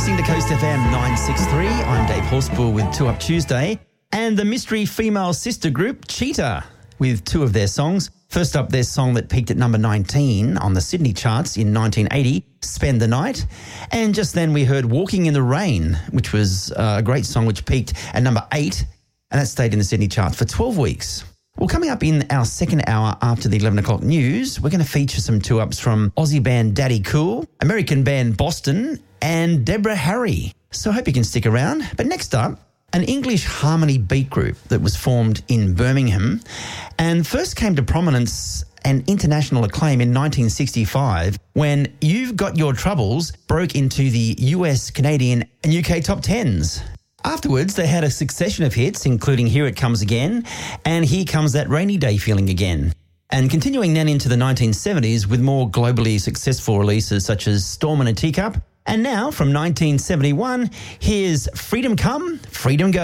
listening to Coast FM 963. I'm Dave Horspool with 2 Up Tuesday, and the mystery female sister group Cheetah with 2 of their songs. First up, their song that peaked at number 19 on the Sydney charts in 1980, Spend the Night. And just then we heard Walking in the Rain, which was a great song which peaked at number 8, and that stayed in the Sydney charts for 12 weeks. Well, coming up in our second hour after the 11 o'clock news, we're going to feature some 2-ups from Aussie band Daddy Cool, American band Boston, and Deborah Harry. So I hope you can stick around. But next up, an English harmony beat group that was formed in Birmingham and first came to prominence and international acclaim in 1965 when You've Got Your Troubles broke into the US, Canadian and UK top 10s. Afterwards, they had a succession of hits, including Here It Comes Again and Here Comes That Rainy Day Feeling Again. And continuing then into the 1970s with more globally successful releases such as Storm in a Teacup. And now, from 1971, here's Freedom Come, Freedom Go.